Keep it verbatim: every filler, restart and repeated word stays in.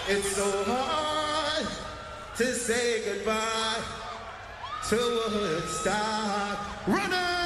It's so hard to say goodbye to Woodstock. Runner!